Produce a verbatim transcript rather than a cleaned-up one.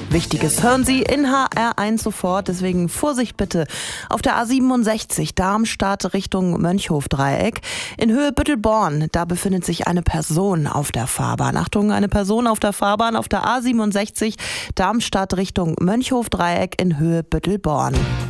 Wichtiges hören Sie in H R eins sofort, deswegen Vorsicht bitte. Auf der A siebenundsechzig Darmstadt Richtung Mönchhofdreieck in Höhe Büttelborn, da befindet sich eine Person auf der Fahrbahn. Achtung, eine Person auf der Fahrbahn auf der A siebenundsechzig Darmstadt Richtung Mönchhofdreieck in Höhe Büttelborn.